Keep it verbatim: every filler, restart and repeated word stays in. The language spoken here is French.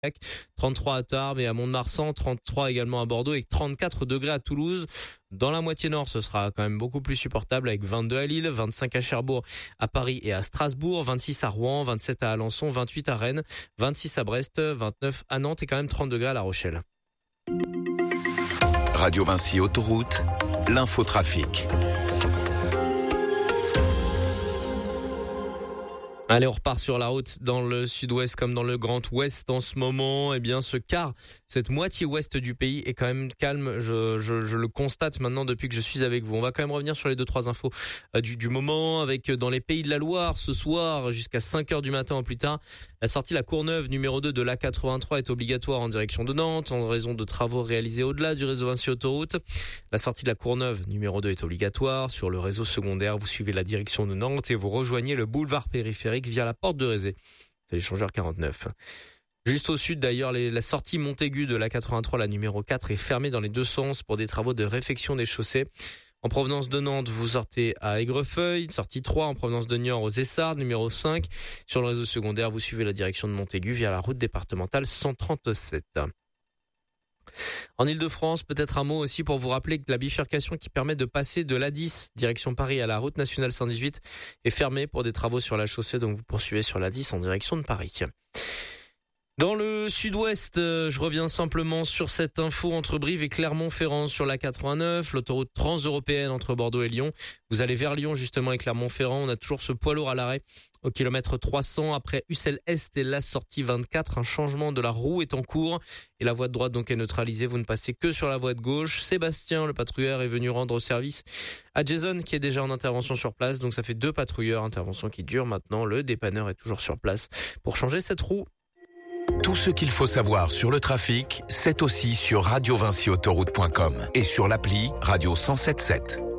trente-trois à Tarbes et à Mont-de-Marsan, trente-trois également à Bordeaux et trente-quatre degrés à Toulouse. Dans la moitié nord, ce sera quand même beaucoup plus supportable avec vingt-deux à Lille, vingt-cinq à Cherbourg, à Paris et à Strasbourg, vingt-six à Rouen, vingt-sept à Alençon, vingt-huit à Rennes, vingt-six à Brest, vingt-neuf à Nantes et quand même trente degrés à La Rochelle. Radio Vinci Autoroute, l'infotrafic. Allez, on repart sur la route dans le sud-ouest comme dans le grand ouest en ce moment. Eh bien, ce quart, cette moitié ouest du pays est quand même calme. Je, je, je le constate maintenant depuis que je suis avec vous. On va quand même revenir sur les deux, trois infos euh, du, du moment avec euh, dans les Pays de la Loire ce soir jusqu'à cinq heures du matin au plus tard. La sortie La Courneuve numéro deux de l'A quatre-vingt-trois est obligatoire en direction de Nantes en raison de travaux réalisés au-delà du réseau Vinci Autoroute. La sortie de La Courneuve numéro deux est obligatoire. Sur le réseau secondaire, vous suivez la direction de Nantes et vous rejoignez le boulevard périphérique via la porte de Rézé. C'est l'échangeur quarante-neuf. Juste au sud d'ailleurs, les, la sortie Montaigu de l'A quatre-vingt-trois, la numéro quatre, est fermée dans les deux sens pour des travaux de réfection des chaussées. En provenance de Nantes, vous sortez à Aigrefeuille, sortie trois en provenance de Niort aux Essarts, numéro cinq. Sur le réseau secondaire, vous suivez la direction de Montaigu via la route départementale cent trente-sept. En Ile-de-France, peut-être un mot aussi pour vous rappeler que la bifurcation qui permet de passer de l'A dix direction Paris à la route nationale cent dix-huit est fermée pour des travaux sur la chaussée, donc vous poursuivez sur l'A dix en direction de Paris. Dans le sud-ouest, euh, je reviens simplement sur cette info entre Brive et Clermont-Ferrand sur l'A quatre-vingt-neuf, l'autoroute transeuropéenne entre Bordeaux et Lyon. Vous allez vers Lyon justement et Clermont-Ferrand, on a toujours ce poids lourd à l'arrêt au kilomètre trois cents après Ussel-Est et la sortie vingt-quatre. Un changement de la roue est en cours et la voie de droite donc est neutralisée. Vous ne passez que sur la voie de gauche. Sébastien, le patrouilleur, est venu rendre service à Jason qui est déjà en intervention sur place. Donc ça fait deux patrouilleurs, intervention qui dure maintenant. Le dépanneur est toujours sur place pour changer cette roue. Tout ce qu'il faut savoir sur le trafic, c'est aussi sur radio vinci autoroute point com et sur l'appli Radio cent sept sept.